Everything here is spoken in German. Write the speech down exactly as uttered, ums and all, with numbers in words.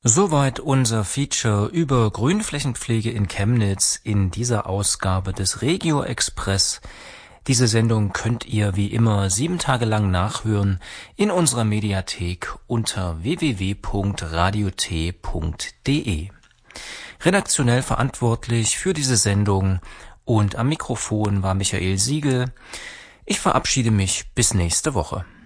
Soweit unser Feature über Grünflächenpflege in Chemnitz in dieser Ausgabe des Regio Express. Diese Sendung könnt ihr wie immer sieben Tage lang nachhören in unserer Mediathek unter w w w punkt radio t punkt d e. Redaktionell verantwortlich für diese Sendung und am Mikrofon war Michael Siegel. Ich verabschiede mich bis nächste Woche.